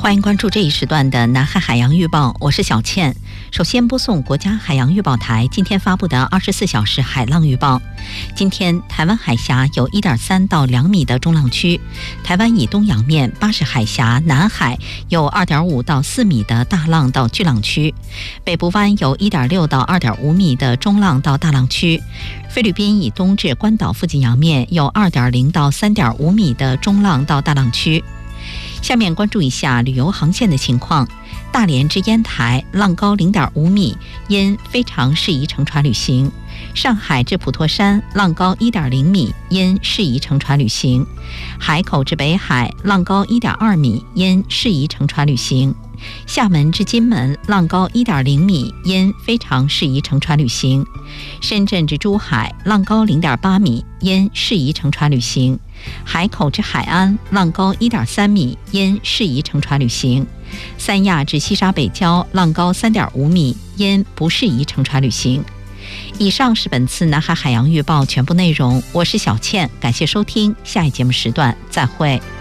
欢迎关注这一时段的南海海洋预报，我是小倩。首先播送国家海洋预报台今天发布的24小时海浪预报。今天台湾海峡有 1.3 到2米的中浪区，台湾以东洋面巴士海峡南海有 2.5 到4米的大浪到巨浪区，北部湾有 1.6 到 2.5 米的中浪到大浪区，菲律宾以东至关岛附近洋面有 2.0 到 3.5 米的中浪到大浪区。下面关注一下旅游航线的情况。大连至烟台浪高 0.5 米，因非常适宜乘船旅行。上海至普陀山浪高 1.0 米，因适宜乘船旅行。海口至北海浪高 1.2 米，因适宜乘船旅行。厦门至金门浪高 1.0 米，因非常适宜乘船旅行。深圳至珠海浪高 0.8 米，因适宜乘船旅行。海口至海安浪高 1.3 米，因适宜乘船旅行。三亚至西沙北礁浪高 3.5 米，因不适宜乘船旅行。以上是本次南海海洋预报全部内容，我是小倩，感谢收听，下一节目时段再会。